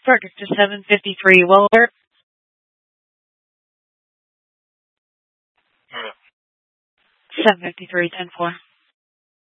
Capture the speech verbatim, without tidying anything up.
Circus to seven fifty-three, well alert. seven fifty-three, ten four.